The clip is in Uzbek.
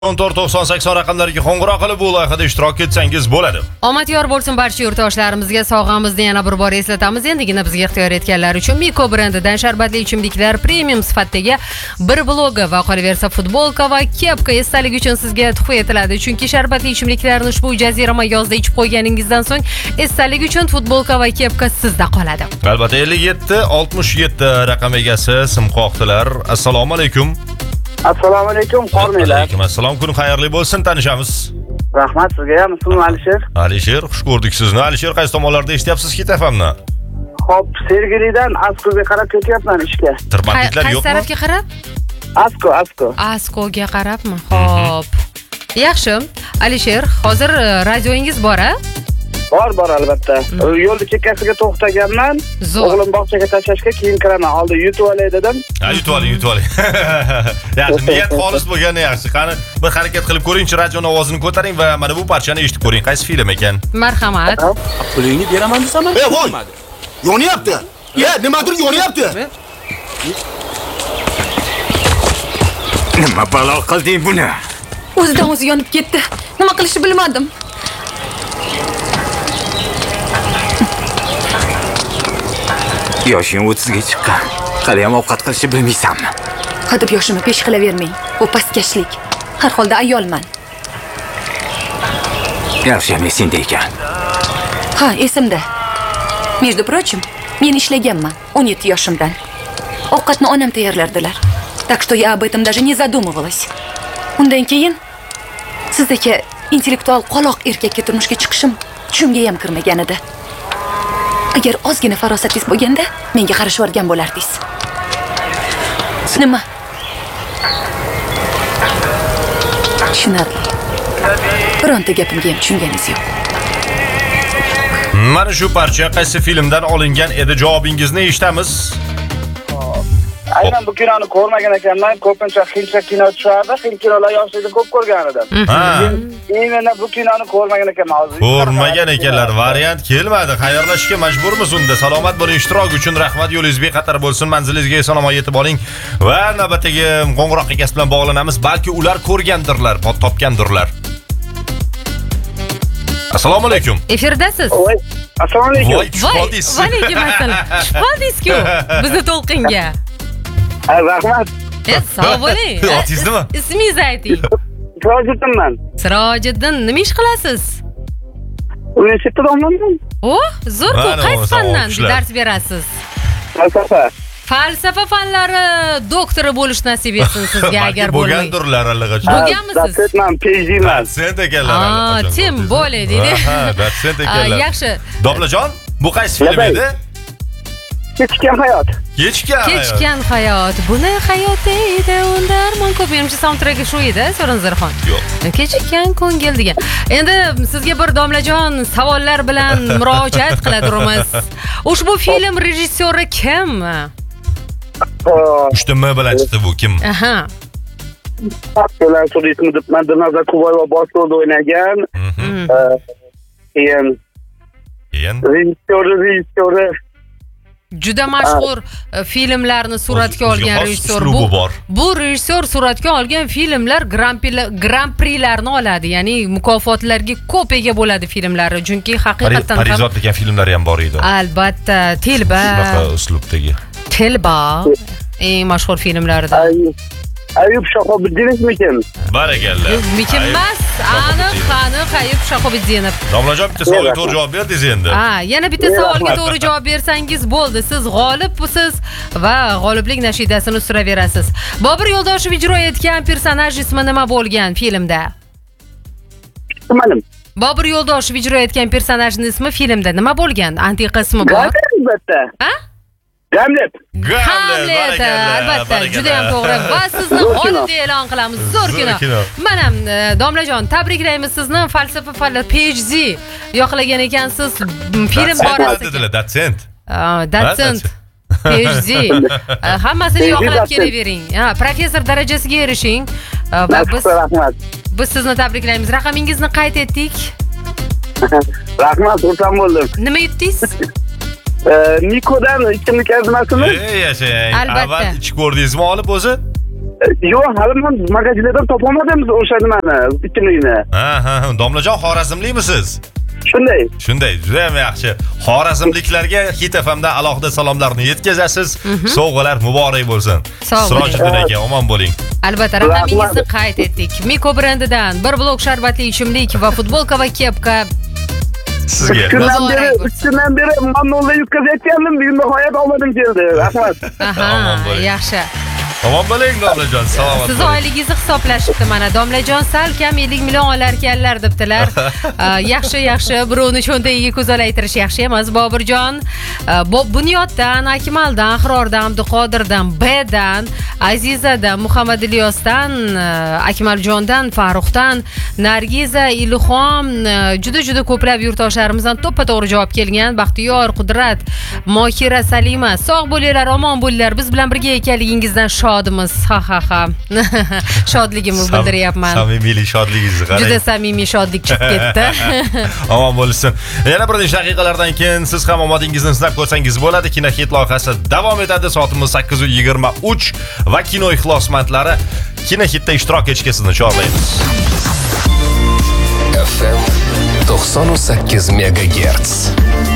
1490 raqamlariga qo'ng'iroq qilib bu loyihada ishtirok etsangiz bo'ladi. Omad yor bo'lsin barcha yurtdoshlarimizga, sog'amizni yana bir bor eslatamiz. Endigina bizga ixtiyor etganlar uchun Miko brendidan sharbatli ichimliklar premium sifatdagi bir blogi va qolaversa futbolka va kepka esdalik uchun sizga tuhfa etiladi. Chunki sharbatli ichimliklarni ushbu jazirama yozda ichib qo'yganingizdan so'ng esdalik uchun futbolka va kepka sizda qoladi. Albatta 57 67 raqam egasi Simqoqdilar. Assalomu alaykum. Assalomu alaykum, qormanglar. Alaykum assalom, kun xayrli bo'lsin, tanishamiz. Rahmat sizga ham, ismim Alisher. Alisher, xush ko'rdik sizni. Alisher, qaysi tomonlarda eshityapsiz Hit FM-ni? Xo'p, Sergelidan Askoga qarab ketyapman ishga. Tirbandliklar yo'qmi? Qaysi tarafga qarab? Asko. Askoga qarabmi? Xo'p. Yaxshi. Alisher, hozir radioingiz bor-a? Bor albatta. Yo'lda chekkasiga to'xtaganman. O'g'lim bog'chaga tashlashga keyin kiraman. Oldin yutib olay dedim. Ha, yutib oling. Yaxshi, niyat xolis bo'lgani yaxshi. Qani bir harakat qilib ko'ring-chi, radioning ovozini ko'taring va mana bu parchani eshitib ko'ring. Qaysi film ekan? Marhamat. Pulingni beraman desam, voy! Yonyapti. Nimadir yonyapti. Nima balo qilding buni? O'zidan o'zi yonib ketdi. Nima qilishni bilmadim. Yoshing 30ga chiqqan. Hali ham ovqat qilishni bilmaysanmi? Hadeb yoshimni pesh qilavermang. Bu pastkashlik. Har holda ayolman. Yaxshi ham esingda ekan. Ha, esimda. Между прочим, men ishlaganman 17 yoshimdan. Ovqatni onam tayyorlardilar. Так что я об этом даже не задумывалась. Undan keyin sizdagi intellektual qoloq erkakka turmushga chiqishim tushimga ham kirmagan edi. Agar ozgina farosatingiz bo'lganda, menga qarashib o'rgan bo'lardingiz. Nima? Tushunarli. Bironta gapimga ham tushunganingiz yo'q. Mana shu parcha qaysi filmdan olingan edi? Javobingizni eshitamiz. Aynan bu kinoni ko'rmagan ekanman. Ko'pincha hindcha kino tushardi. Hind kinolar yoshligida ko'p ko'rgan edim. Endi bu kinoni ko'rmagan ekanman hozir. Ko'rmagan ekanlar. Variant kelmadi. Xayrlashishga majburmiz unda. Salomat bo'ling, ishtirok uchun rahmat. Yo'lingiz bexatar bo'lsin. Manzilingizga eson-omon yetib oling va navbatdagi qo'ng'iroq egasi bilan bog'lanamiz. Balki ular ko'rgandirlar, topgandirlar. Assalomu alaykum. Efirdasiz. Assalomu alaykum. Voy, tushib qoldingiz. Va alaykum assalom. Tushib qoldingiz-ku bizni to'lqinga. Rahmat. Sog' bo'ling. Otingiz nima? Ismingizni ayting. Sirojiddinman. Sirojiddin, nima ish qilasiz? Universitetda o'qiyman. Zo'r-ku, qaysi fandan o'qishlar. dars berasiz? Falsafa. Falsafa fanlari doktori bo'lish nasib etsin sizga agar bo'lmay. Bo'lgandirlar allaqachon. Bo'lganmisiz? Dotsentman, PhDman. Dotsent ekanlar allaqachon. Tim bo'le deydi. Ha, dotsent ekanlar. Yaxshi. Domlajon, bu qaysi film edi? Kechgan hayot. Kechgan hayot. Buni hayot edi, unda armon ko'p. Menimcha soundtracki shu edi, So'rinzarxon. Yo'q. Kechgan ko'ngil degan. Endi sizga bir domlajon savollar bilan murojaat qiladirmiz. Ushbu film rejissyori kim? Uchta M bilan chiqdi bu kim? Aha. Bilan so'z ismi debman, Dilnazar Kubayeva bosh rolda o'ynagan. Keyin rejissyori Juda mashhur filmlarni suratga olgan rejissyor bu rejissyor suratga olgan filmlar Grand Prixlarni oladi, ya'ni mukofotlarga ko'p ega bo'ladi filmlari, chunki haqiqatan ham Parizod degan filmlari ham bor edi. Albatta, Telba. Shunaqa uslubdagi. Telba eng mashhur filmlaridan. Ayub Shahobiddinov Barakalla. Yo'qmikin emas, aniq Ayub Shahobiddinov. Domlajon, bitta savolga to'g'ri javob berdingiz endi. Yana bitta savolga to'g'ri javob bersangiz bo'ldi. Siz g'olibsiz va g'oliblik nashidasini suraverasiz. Bobur Yo'ldoshev ijro etgan personaj ismi nima bo'lgan filmda? Tumanim. Bobur Yo'ldoshev ijro etgan personajning ismi filmda nima bo'lgan? Antiqa ismi bor. Albatta. Ha? Hamlet. Albatta, juda ham to'g'ri. Va sizni g'olib deb e'lon qilamiz. Zo'r kino. Mana domlajon, tabriklaymiz sizni. Falsafa fanlar PhD yoqlagan ekansiz. Film borasida. Dotsent. Dotsent. PhD. Hammasini yoqlab kelavering. Professor darajasiga erishing. Va biz sizni tabriklaymiz. Raqamingizni qayd etdik. Rahmat, xursand bo'ldim. Nima yutdingiz? Nikodan ichimlik azmasimi? Yashang. Albatta. Avval ichib ko'rdingizmi olib o'zi? Yo'q, hali men magazinlardan topolmadim o'sha nimani, ichimlikni. Ha, domlajon Xorazmlikmisiz? Shunday. Juda ham yaxshi. Xorazmliklarga Hit FM'da alohida salomlarni yetkazasiz. Sovg'alar muborak bo'lsin. Sog' bo'ling. Sirojiddin aka, omon bo'ling. Albatta, raqamingizni qayd etdik. Miko brendidan bir blok sharbatli ichimlik va futbolka va kepka Sizga. Kundan beri men nolda yutkazayotgandim, bugun nihoyat omadim keldi. Rahmat. Omon bo'ling. Yaxshi. Omon bo'ling, domlajon. Salomat Siz bo'ling. oyligingizni hisoblashibdi mana. Domlajon sal kam 50 million olarkanlar debdilar. Yaxshi, birovni cho'ntagiga ko'z olaytirish yaxshi emas, Bobirjon. Bunyoddan, Akmaldan, Ahrordan, Abduqodirdan, Bdan, Azizadan, Muhammad Ilyosdan, Akmaljondan, Farruxdan, Nargiza, Ilhom, juda ko'plab yurtdoshlarimizdan to'ppa-to'g'ri javob kelgan. Baxtiyor, Qudrat, Mohira, Salima, sog' bo'linglar, omon bo'linglar. Biz bilan birga ekanligingizdan shodimiz. Ha. Shodligimni bildiryapman. Samimiy shodligingizni qarang. Juda samimiy shodlik chiqib ketdi. Omon bo'lsin. Yana bir necha daqiqalardan keyin siz ham omadingizni sinab ko'rsangiz bo'ladi. Kinohit loyihasi davom etadi. Soatimiz 8:23 va kino ixlosmandlari Kinohitda ishtirok etishga sizni chorlaymiz. FM 98 MHz.